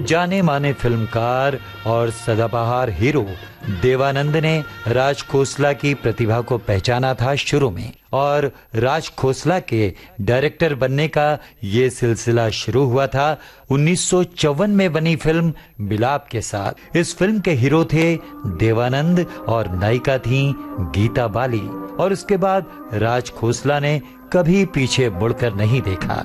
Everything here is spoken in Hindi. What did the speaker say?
जाने माने फिल्मकार और सदाबहार हीरो देवानंद ने राज खोसला की प्रतिभा को पहचाना था शुरू में, और राज खोसला के डायरेक्टर बनने का ये सिलसिला शुरू हुआ था 1954 में बनी फिल्म बिलाप के साथ। इस फिल्म के हीरो थे देवानंद और नायिका थी गीता बाली, और उसके बाद राज खोसला ने कभी पीछे मुड़कर नहीं देखा।